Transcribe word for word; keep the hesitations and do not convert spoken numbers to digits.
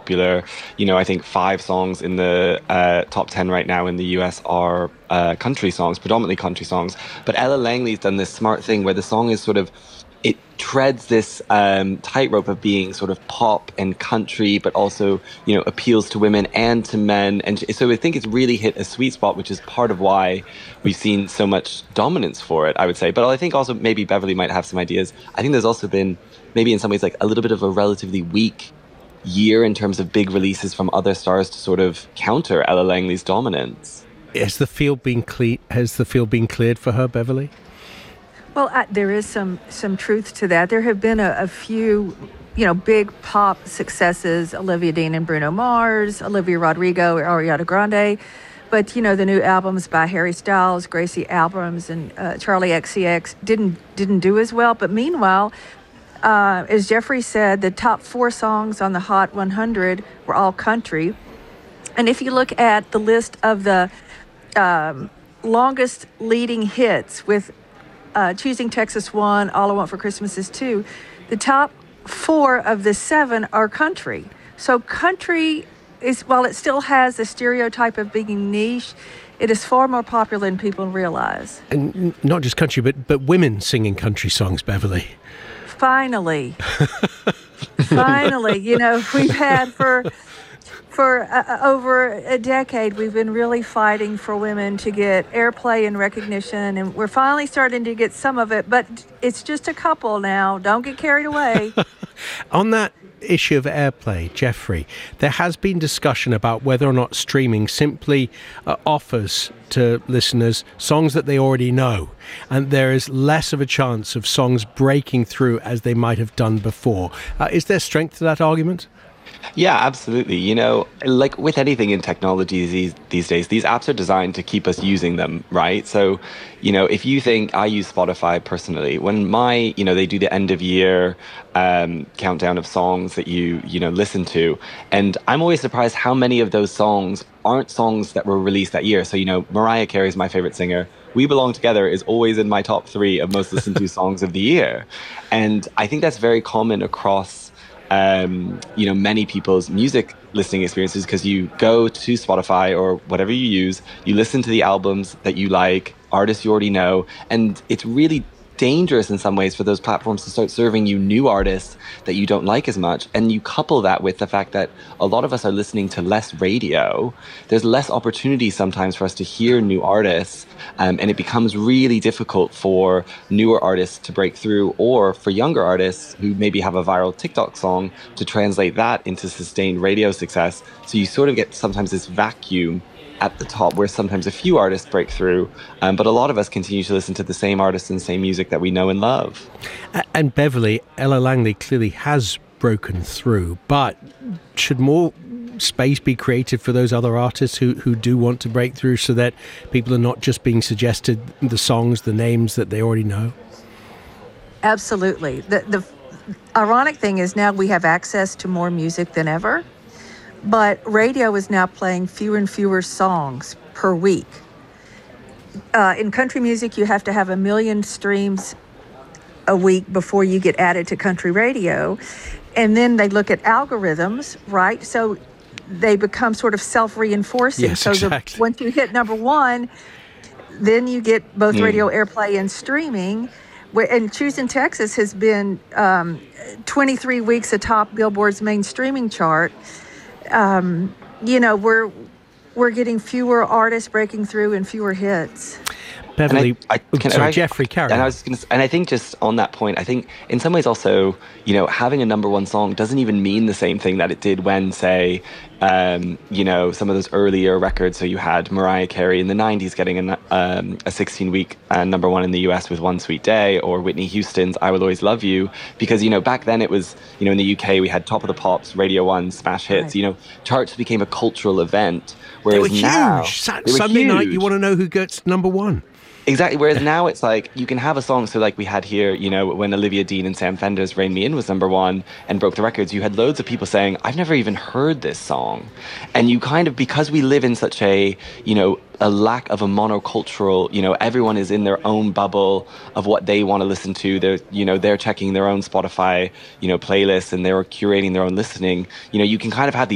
popular. You know, I think five songs in the uh, top ten right now in the U S are uh, country songs, predominantly country songs. But Ella Langley's done this smart thing where the song is sort of, it treads this um, tightrope of being sort of pop and country, but also, you know, appeals to women and to men. And so I think it's really hit a sweet spot, which is part of why we've seen so much dominance for it, I would say. But I think also maybe Beverly might have some ideas. I think there's also been maybe in some ways like a little bit of a relatively weak year in terms of big releases from other stars to sort of counter Ella Langley's dominance. Has the field been cle- Has the field been cleared for her, Beverly? Well, uh, there is some some truth to that. There have been a, a few, you know, big pop successes: Olivia Dean and Bruno Mars, Olivia Rodrigo, Ariana Grande. But you know, the new albums by Harry Styles, Gracie Abrams, and uh, Charlie X C X didn't didn't do as well. But meanwhile, uh, as Jeffrey said, the top four songs on the Hot one hundred were all country. And if you look at the list of the um, longest leading hits with Uh, Choosing Texas one, All I Want for Christmas Is Two, the top four of the seven are country. So country is, while it still has the stereotype of being niche, it is far more popular than people realize. And not just country, but, but women singing country songs, Beverly. Finally. Finally. You know, we've had for... For uh, over a decade, we've been really fighting for women to get airplay and recognition, and we're finally starting to get some of it, but it's just a couple now. Don't get carried away. On that issue of airplay, Jeffrey, there has been discussion about whether or not streaming simply uh, offers to listeners songs that they already know, and there is less of a chance of songs breaking through as they might have done before. Uh, is there strength to that argument? Yeah, absolutely. You know, like with anything in technology these, these days, these apps are designed to keep us using them, right? So, you know, if you think, I use Spotify personally, when my, you know, they do the end of year um, countdown of songs that you, you know, listen to, and I'm always surprised how many of those songs aren't songs that were released that year. So, you know, Mariah Carey is my favorite singer. We Belong Together is always in my top three of most listened to songs of the year. And I think that's very common across Um, you know, many people's music listening experiences, because you go to Spotify or whatever you use, you listen to the albums that you like, artists you already know, and it's really dangerous in some ways for those platforms to start serving you new artists that you don't like as much. And you couple that with the fact that a lot of us are listening to less radio. There's less opportunity sometimes for us to hear new artists, um, and it becomes really difficult for newer artists to break through, or for younger artists who maybe have a viral TikTok song to translate that into sustained radio success. So you sort of get sometimes this vacuum at the top where sometimes a few artists break through, um, but a lot of us continue to listen to the same artists and same music that we know and love. And Beverly, Ella Langley clearly has broken through, but should more space be created for those other artists who, who do want to break through, so that people are not just being suggested the songs, the names that they already know? Absolutely. The, the ironic thing is now we have access to more music than ever. But radio is now playing fewer and fewer songs per week. Uh, in country music, you have to have a million streams a week before you get added to country radio. And then they look at algorithms, right? So they become sort of self-reinforcing. Yes, so exactly. the, once you hit number one, then you get both mm. radio airplay and streaming. And Choosing Texas has been um, twenty-three weeks atop Billboard's main streaming chart. Um, you know, we're we're getting fewer artists breaking through and fewer hits. Beverly, I, I, can, sorry, I, Jeffrey, carry and on. I was gonna, and I think just on that point, I think in some ways also, you know, having a number one song doesn't even mean the same thing that it did when, say, um, you know, some of those earlier records. So you had Mariah Carey in the nineties getting a, um, a sixteen-week uh, number one in the U S with One Sweet Day, or Whitney Houston's I Will Always Love You, because, you know, back then it was, you know, in the U K we had Top of the Pops, Radio one, smash hits. Right. You know, charts became a cultural event. Whereas they were now, huge. Sa- they were Sunday huge. night, you want to know who gets number one. Exactly. Whereas now it's like you can have a song. So like we had here, you know, when Olivia Dean and Sam Fender's Rain Me In was number one and broke the records, you had loads of people saying, I've never even heard this song. And you kind of, because we live in such a, you know, a lack of a monocultural, you know, everyone is in their own bubble of what they want to listen to. They're, you know, they're checking their own Spotify, you know, playlists, and they're curating their own listening. You know, you can kind of have these